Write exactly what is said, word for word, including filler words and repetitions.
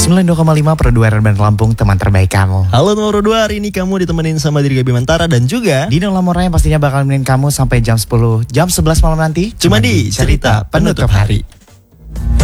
sembilan puluh dua koma lima Pro dua Band Lampung, teman terbaik kamu. Halo Pro dua, hari ini kamu ditemenin sama Diri Gabi Mantara dan juga Dino Lamora yang pastinya bakal nemenin kamu sampai jam sepuluh, jam sebelas malam nanti. Cuma di Cerita Penutup Hari.